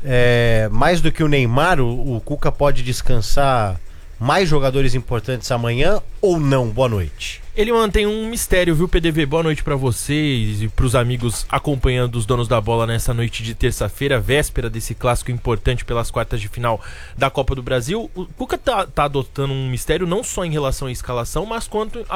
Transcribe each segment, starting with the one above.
mais do que o Neymar, o Cuca pode descansar mais jogadores importantes amanhã ou não? Boa noite. Ele mantém um mistério, viu, PDV? Boa noite pra vocês e pros amigos acompanhando os donos da bola nessa noite de terça-feira, véspera desse clássico importante pelas quartas de final da Copa do Brasil. O Cuca tá adotando um mistério não só em relação à escalação, mas quanto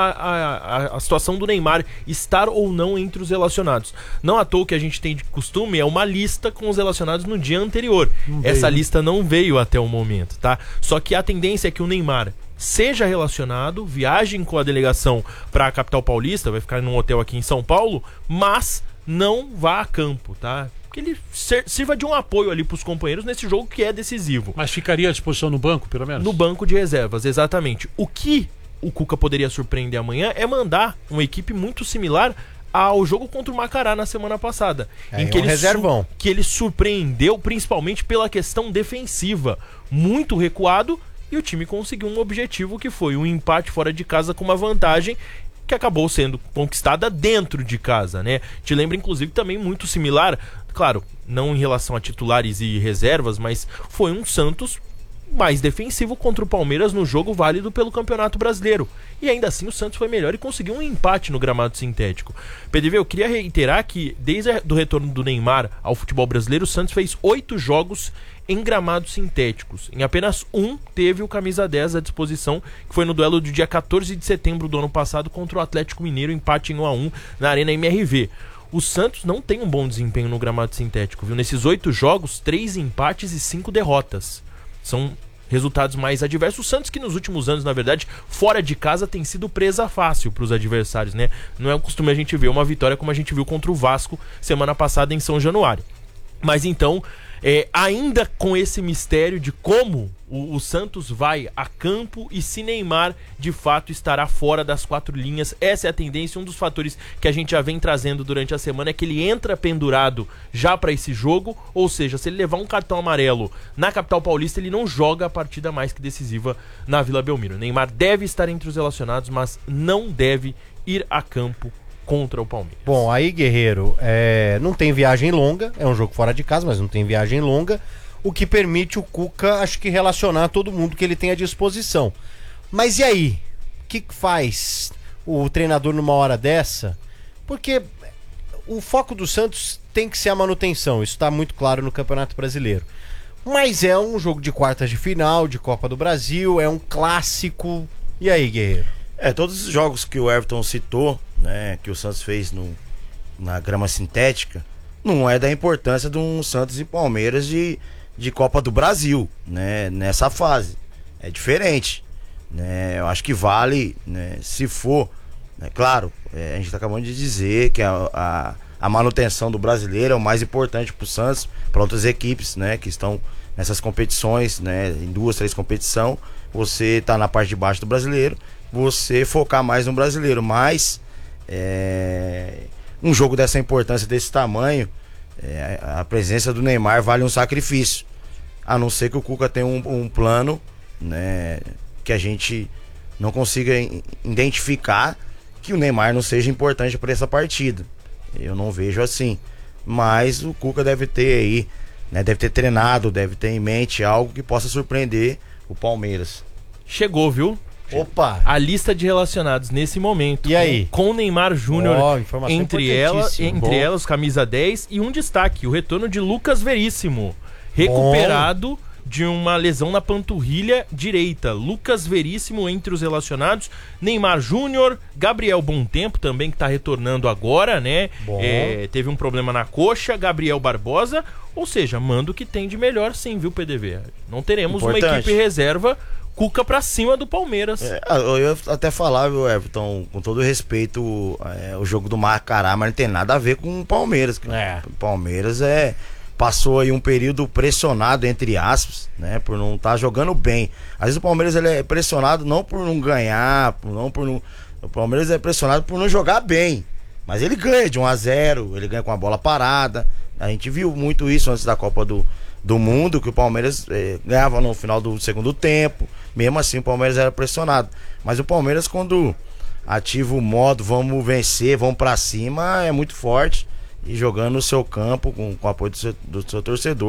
à situação do Neymar estar ou não entre os relacionados. Não à toa que a gente tem de costume é uma lista com os relacionados no dia anterior. Essa lista não veio até o momento, tá? Só que a tendência é que o Neymar seja relacionado, viagem com a delegação para a capital paulista, vai ficar num hotel aqui em São Paulo, mas não vá a campo, tá? Que ele sirva de um apoio ali para os companheiros nesse jogo que é decisivo. Mas ficaria à disposição no banco, pelo menos? No banco de reservas, exatamente. O que o Cuca poderia surpreender amanhã é mandar uma equipe muito similar ao jogo contra o Macará na semana passada, em que ele surpreendeu principalmente pela questão defensiva, muito recuado. E o time conseguiu um objetivo que foi um empate fora de casa com uma vantagem que acabou sendo conquistada dentro de casa, né? Te lembra, inclusive, também muito similar, claro, não em relação a titulares e reservas, mas foi um Santos mais defensivo contra o Palmeiras no jogo válido pelo Campeonato Brasileiro. E ainda assim o Santos foi melhor e conseguiu um empate no gramado sintético. PDV, eu queria reiterar que desde o retorno do Neymar ao futebol brasileiro, o Santos fez 8 jogos em gramados sintéticos. Em apenas um teve o camisa 10 à disposição, que foi no duelo do dia 14 de setembro do ano passado contra o Atlético Mineiro, empate em 1-1 na Arena MRV. O Santos não tem um bom desempenho no gramado sintético, viu? Nesses 8 jogos, 3 empates e 5 derrotas. São resultados mais adversos. O Santos que nos últimos anos, na verdade, fora de casa tem sido presa fácil para os adversários, né? Não é o costume a gente ver uma vitória como a gente viu contra o Vasco semana passada em São Januário. Mas então, ainda com esse mistério de como o Santos vai a campo e se Neymar de fato estará fora das 4 linhas, essa é a tendência. Um dos fatores que a gente já vem trazendo durante a semana é que ele entra pendurado já para esse jogo, ou seja, se ele levar um cartão amarelo na capital paulista, ele não joga a partida mais que decisiva na Vila Belmiro. Neymar deve estar entre os relacionados, mas não deve ir a campo contra o Palmeiras. Bom, aí, Guerreiro, não tem viagem longa, é um jogo fora de casa, mas não tem viagem longa, o que permite o Cuca, acho que, relacionar todo mundo que ele tem à disposição. Mas e aí? O que faz o treinador numa hora dessa? Porque o foco do Santos tem que ser a manutenção, isso está muito claro no Campeonato Brasileiro. Mas é um jogo de quartas de final, de Copa do Brasil, é um clássico. E aí, Guerreiro? Todos os jogos que o Everton citou, né, que o Santos fez na grama sintética, não é da importância de um Santos e Palmeiras de Copa do Brasil, né, nessa fase. É diferente, né? Eu acho que vale, né, se for, né, claro, a gente está acabando de dizer que a manutenção do brasileiro é o mais importante para o Santos, para outras equipes, né, que estão nessas competições, né, em 2, 3 competições, você está na parte de baixo do brasileiro, você focar mais no brasileiro, mas um jogo dessa importância, desse tamanho, a presença do Neymar vale um sacrifício, a não ser que o Cuca tenha um plano, né, que a gente não consiga identificar que o Neymar não seja importante para essa partida. Eu não vejo assim, mas o Cuca deve ter aí, né, deve ter treinado, deve ter em mente algo que possa surpreender o Palmeiras. Chegou, viu? Opa! A lista de relacionados nesse momento. E aí? Com o Neymar Júnior entre elas, camisa 10, e um destaque, o retorno de Lucas Veríssimo, recuperado de uma lesão na panturrilha direita. Lucas Veríssimo entre os relacionados, Neymar Júnior, Gabriel Bontempo também, que tá retornando agora, né? Teve um problema na coxa, Gabriel Barbosa, ou seja, manda o que tem de melhor sim, viu, PDV? Não teremos uma equipe reserva Cuca pra cima do Palmeiras. Eu ia até falar, viu, Everton, com todo respeito, o jogo do Macará, mas não tem nada a ver com o Palmeiras. O Palmeiras passou aí um período pressionado, entre aspas, né, por não estar jogando bem. Às vezes o Palmeiras ele é pressionado não por não ganhar, o Palmeiras é pressionado por não jogar bem. Mas ele ganha de 1-0, ele ganha com a bola parada. A gente viu muito isso antes da Copa do Mundo, que o Palmeiras ganhava no final do segundo tempo. Mesmo assim o Palmeiras era pressionado. Mas o Palmeiras, quando ativa o modo vamos vencer, vamos pra cima, é muito forte. E jogando no seu campo com o apoio do seu torcedor.